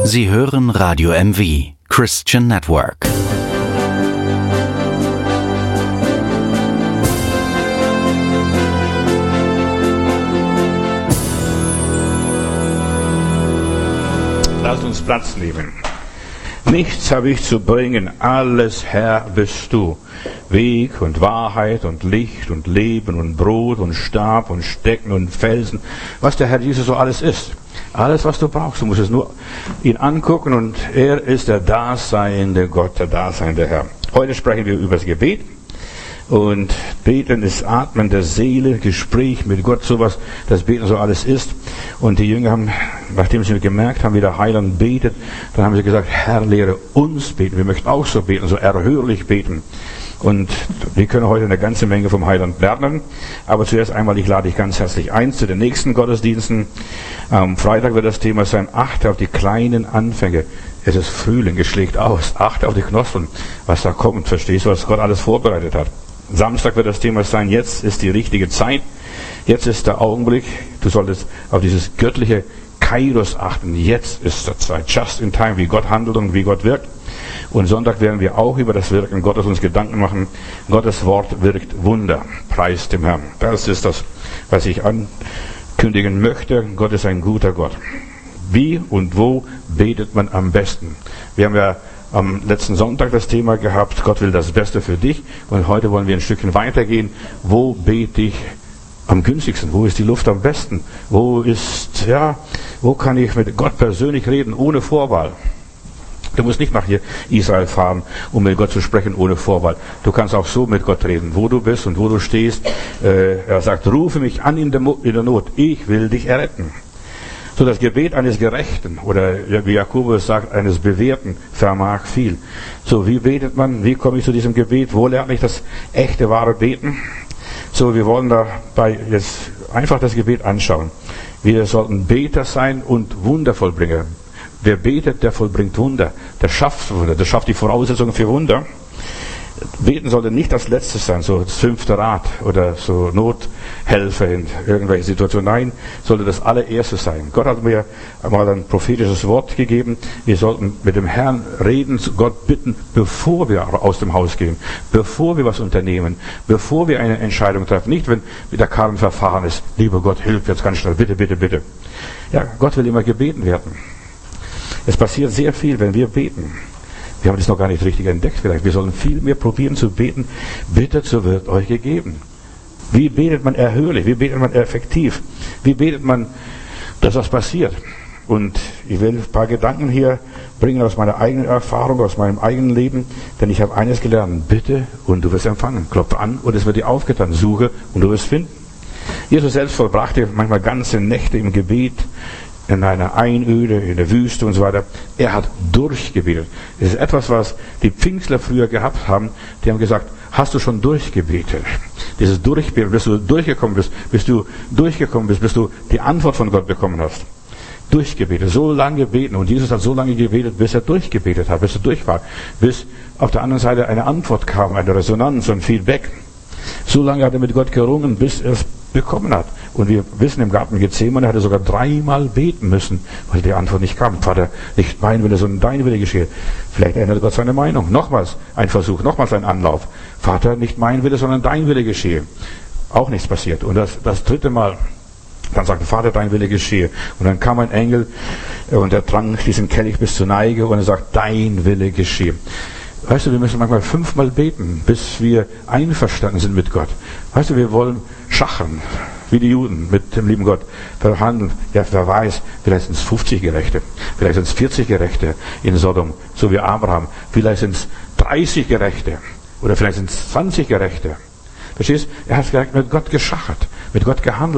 Sie hören Radio MV, Christian Network. Lasst uns Platz nehmen. Nichts habe ich zu bringen, alles Herr bist du. Weg und Wahrheit und Licht und Leben und Brot und Stab und Stecken und Felsen, was der Herr Jesus so alles ist. Alles, was du brauchst, du musst es nur ihn angucken und er ist der daseinende Gott, der daseinende Herr. Heute sprechen wir über das Gebet. Und Beten ist Atmen der Seele, Gespräch mit Gott, sowas, das Beten so alles ist. Und die Jünger haben, nachdem sie gemerkt haben, wie der Heiland betet, dann haben sie gesagt, Herr, lehre uns beten. Wir möchten auch so beten, so erhörlich beten. Und wir können heute eine ganze Menge vom Heiland lernen. Aber zuerst einmal, ich lade dich ganz herzlich ein zu den nächsten Gottesdiensten. Am Freitag wird das Thema sein, achte auf die kleinen Anfänge. Es ist Frühling, es schlägt aus. Achte auf die Knospen, was da kommt. Verstehst du, was Gott alles vorbereitet hat? Samstag wird das Thema sein, jetzt ist die richtige Zeit. Jetzt ist der Augenblick. Du solltest auf dieses göttliche Kairos achten. Jetzt ist der Zeit. Just in time, wie Gott handelt und wie Gott wirkt. Und Sonntag werden wir auch über das Wirken Gottes uns Gedanken machen. Gottes Wort wirkt Wunder. Preis dem Herrn. Das ist das, was ich ankündigen möchte. Gott ist ein guter Gott. Wie und wo betet man am besten? Wir haben ja am letzten Sonntag das Thema gehabt, Gott will das Beste für dich. Und heute wollen wir ein Stückchen weitergehen. Wo bete ich am günstigsten? Wo ist die Luft am besten? Wo kann ich mit Gott persönlich reden, ohne Vorwahl? Du musst nicht nach hier Israel fahren, um mit Gott zu sprechen, ohne Vorwahl. Du kannst auch so mit Gott reden, wo du bist und wo du stehst. Er sagt, rufe mich an in der Not. Ich will dich erretten. So das Gebet eines Gerechten oder wie Jakobus sagt, eines Bewährten vermag viel. So wie betet man? Wie komme ich zu diesem Gebet? Wo lerne ich das echte, wahre Beten? So wir wollen dabei jetzt einfach das Gebet anschauen. Wir sollten Beter sein und Wundervollbringer. Wer betet, der vollbringt Wunder. Der schafft Wunder. Der schafft die Voraussetzungen für Wunder. Beten sollte nicht das Letzte sein, so das 5. Rad oder so Nothelfer in irgendwelchen Situationen. Nein, sollte das allererste sein. Gott hat mir einmal ein prophetisches Wort gegeben. Wir sollten mit dem Herrn reden, Gott bitten, bevor wir aus dem Haus gehen, bevor wir was unternehmen, bevor wir eine Entscheidung treffen. Nicht, wenn mit der Karren verfahren ist. Lieber Gott, hilf jetzt ganz schnell, bitte, bitte, bitte. Ja, Gott will immer gebeten werden. Es passiert sehr viel, wenn wir beten. Wir haben das noch gar nicht richtig entdeckt vielleicht. Wir sollen viel mehr probieren zu beten. Bittet, so wird euch gegeben. Wie betet man erhörlich? Wie betet man effektiv? Wie betet man, dass was passiert? Und ich will ein paar Gedanken hier bringen aus meiner eigenen Erfahrung, aus meinem eigenen Leben. Denn ich habe eines gelernt. Bitte und du wirst empfangen. Klopfe an und es wird dir aufgetan. Suche und du wirst finden. Jesus selbst vollbrachte manchmal ganze Nächte im Gebet, in einer Einöde, in der Wüste und so weiter. Er hat durchgebetet. Das ist etwas, was die Pfingstler früher gehabt haben. Die haben gesagt, hast du schon durchgebetet? Dieses Durchbeten, bis du durchgekommen bist, bis du die Antwort von Gott bekommen hast. Durchgebetet, so lange beten. Und Jesus hat so lange gebetet, bis er durchgebetet hat, bis er durch war. Bis auf der anderen Seite eine Antwort kam, eine Resonanz und Feedback. So lange hat er mit Gott gerungen, bis er es bekommen hat. Und wir wissen, im Garten Gethsemane hat er sogar 3-mal beten müssen, weil die Antwort nicht kam. Vater, nicht mein Wille, sondern dein Wille geschehe. Vielleicht ändert Gott seine Meinung. Nochmals ein Versuch, nochmals ein Anlauf. Vater, nicht mein Wille, sondern dein Wille geschehe. Auch nichts passiert. Und das 3. Mal, dann sagte Vater, dein Wille geschehe. Und dann kam ein Engel und er trank diesen Kelch bis zur Neige und er sagt, dein Wille geschehe. Weißt du, wir müssen manchmal 5-mal beten, bis wir einverstanden sind mit Gott. Weißt du, wir wollen schachern, wie die Juden, mit dem lieben Gott verhandeln. Ja, wer weiß, vielleicht sind es 50 Gerechte, vielleicht sind es 40 Gerechte in Sodom, so wie Abraham. Vielleicht sind es 30 Gerechte oder vielleicht sind es 20 Gerechte. Verstehst? Er hat mit Gott geschachert, mit Gott gehandelt.